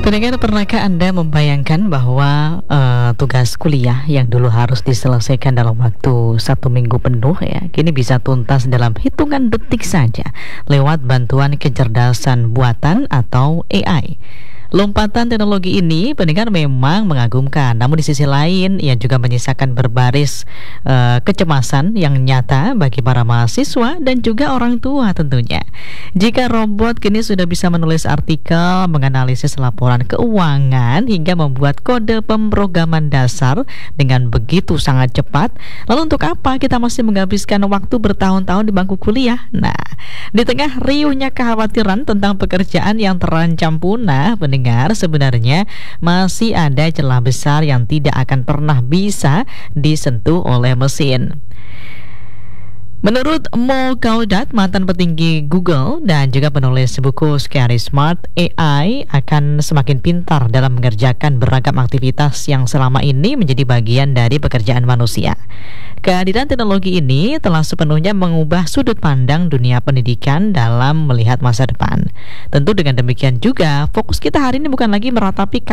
Pendengar, pernahkah Anda membayangkan bahwa tugas kuliah yang dulu harus diselesaikan dalam waktu 1 minggu penuh kini bisa tuntas dalam hitungan detik saja lewat bantuan kecerdasan buatan atau AI. Lompatan teknologi ini pendengar memang mengagumkan, namun di sisi lain ia juga menyisakan berbaris kecemasan yang nyata bagi para mahasiswa dan juga orang tua tentunya. Jika robot kini sudah bisa menulis artikel, menganalisis laporan keuangan hingga membuat kode pemrograman dasar dengan begitu sangat cepat, lalu untuk apa kita masih menghabiskan waktu bertahun-tahun di bangku kuliah? Nah, di tengah riuhnya kekhawatiran tentang pekerjaan yang terancam punah, pendengar, sebenarnya masih ada celah besar yang tidak akan pernah bisa disentuh oleh mesin. Menurut Mo Gaudat, mantan petinggi Google dan juga penulis buku Scary Smart, AI akan semakin pintar dalam mengerjakan beragam aktivitas yang selama ini menjadi bagian dari pekerjaan manusia. Kehadiran teknologi ini telah sepenuhnya mengubah sudut pandang dunia pendidikan dalam melihat masa depan. Tentu dengan demikian juga, fokus kita hari ini bukan lagi meratapi